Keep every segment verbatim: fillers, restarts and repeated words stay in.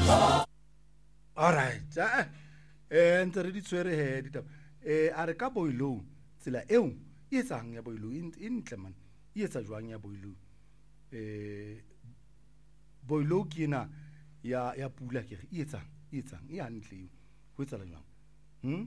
All right. Eh ntse re di tswere he di taba. Eh a re ka boilo tsela eo e etsang ya boilo e ntle man. E etsa jwang ya boilo. Eh boilo ke na ya ya pula ke e etsang e etsang e hantle ho etsa la jwang. Hm?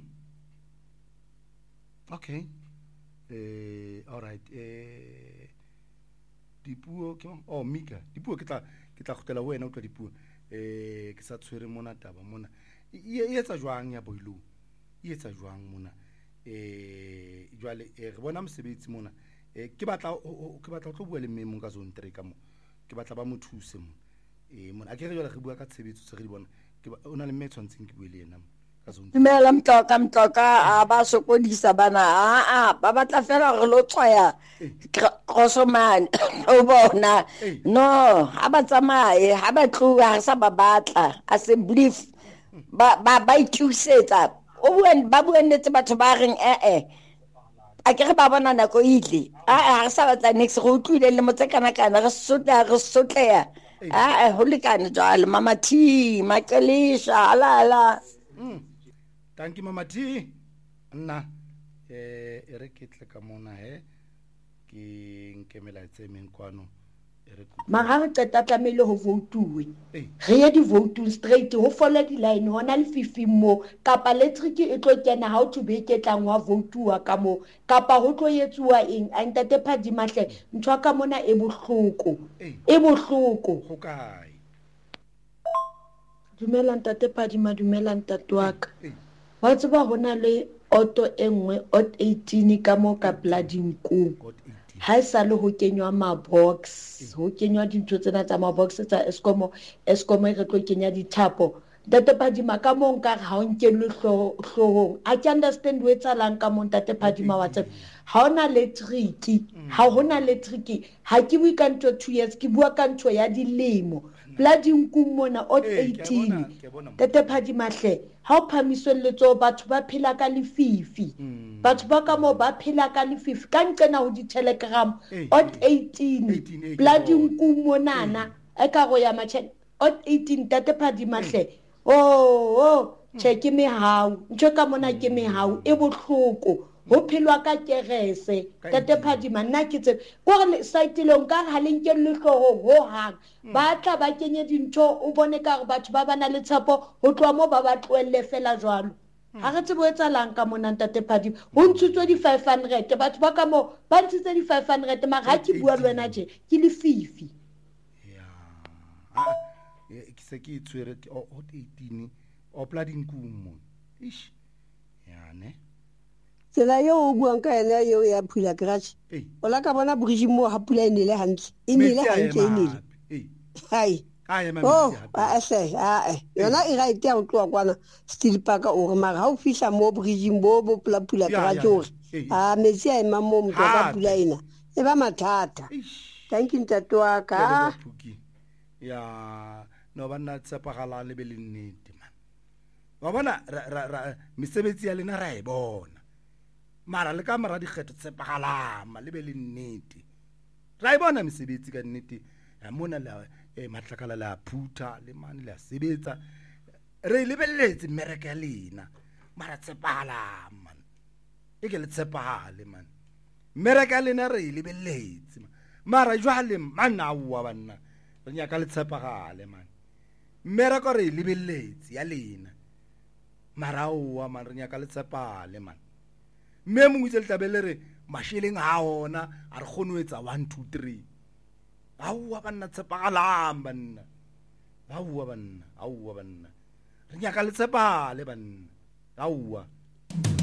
Okay. Eh all right. Eh dipuo ke oh Mika dipuo ke tla ke tla khotela wena o tla dipuo eh ke sa tshwere mona taba mona e etsa jwang ya boilo e etsa jwang mona eh jwale re bona mosebetsi mona eh ke batla ke batla tlo bua le mme mo ka zone three ka mo ke batla ba mo thuse mo eh mona a ke re jwale re bua ka tshebetso se re di bona ke ona le mme tshwantseng ke bue le yena dumela mtoka mtoka a ba sokodisa bana a a ba batla fela re lo tswaya Kgosomane o bona no ha ba tsamaye ha ba tloga sa ba batla a se belief ba ba ba ithusetsa o buen ba buennetse batho ba reng eh eh a ke re ba bona nako ile a a sa batla next go tlile le motse kana kana re sotla re sotleya a a ho lekane jwale mama T makelisha ala ala Thank you Mama T. Nna eh e re ke tle ka mona he ke nkemela tsemeng kwano e re mara re qeta tlamele ho voutuwe re ye di voting straight ho fola di line hona le fifi mo kapa electric e tlo kena ha o thube ke tlang wa voutuwa ka mo kapa ho tlo yetsuwa eng a ntate Phadimahle ntwa ka mona e bohloko e bohloko ho kae dumela ntate Phadima dumela ntate wa ka wa tseba hona le auto engwe ot eighteen ka mo ka blooding ku ha isa le ho kenywa ma box ho kenywa dintho tsena tsa ma box tsa Eskom Eskom re tlo kenya dithapo ntate Phadima ka mo nka ha o nkelle hlohong I can understand we tsalang ka mo ntate Phadima wa tseba ha ona electric ha hona electric ha ke bua ka ntho two years ke bua ka ntho ya dilemo blooding ku mona ot eighteen tete Phadimahle ha o phamiselletso batho ba phela ka lefifi batho ba ka mo ba phela ka lefifi ka nqena ho di telegram ot eighteen blooding ku monana e ka go ya mathe ot eighteen tete Phadimahle oh oh che ke me hao ntho ka mona ke me hao e bohloko ho phelwa ka kerese tete Phadima nna ke tse gore site le nka ha le nkelle hloho ho hang ba tla ba kenye dintho o bone ka re batho ba bana le tshepo ho tloa mo ba ba tloelle fela jwalo ha re tsebo etsalang ka mona ntate Phadima ho ntshitswe di five hundred batho ba ka mo ba ntshitse di five hundred mara ha ke bua le wena je ke le fifi ya ke se ke tswere o eighteen o blooding kumo ish ya ne tsela yo o buang ka ena yo ya phula garage o la ka bona bridge mo ha pula inele hantle inele hantle inele hai oh a se a yona e right ya o tloa kwana still park o re mara ha o fihla mo bridge bo bo pula pula garage o a metsi a ema mo motho ka pula ina e ba mathata thank you ntatwa ka ya no bana tsepagala le be le nnete man wa bona mesebetsi ya lena ra e bona mara le ka mara di kgetho tsepagalama le be le nnete ra e bona mesebetsi ka nnete ya mona la e matlakala la phuta le mane la sebetsa re lebelletse mmereke ya lena mara tsepagalama e ke le tsepagale man mmereke ya lena re lebelletse mara jwale mana wa bana re nyaka le tsepagale man mmereko re lebelletse ya lena mara wa man re nyaka le tsepagale man mme mo itse le tabele re masheleng ha ona a re kgone ho etsa one two three auwa banna tsepagalang banna auwa banna auwa banna re nyaka le tsepale banna auwa